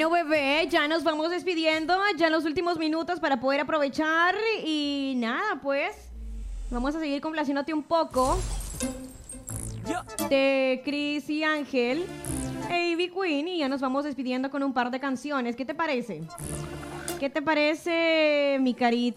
Bueno, bebé, ya nos vamos despidiendo, ya en los últimos minutos para poder aprovechar y nada, pues vamos a seguir complaciéndote un poco de Chris y Ángel e Ivy Queen y ya nos vamos despidiendo con un par de canciones. ¿Qué te parece? ¿Qué te parece, mi carita?